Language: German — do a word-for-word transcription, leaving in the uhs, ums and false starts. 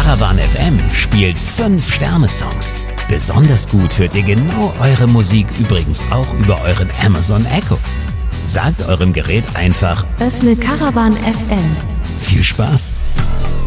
Caravan F M spielt fünf Sterne-Songs. Besonders gut hört ihr genau eure Musik übrigens auch über euren Amazon Echo. Sagt eurem Gerät einfach: Öffne Caravan F M. Viel Spaß!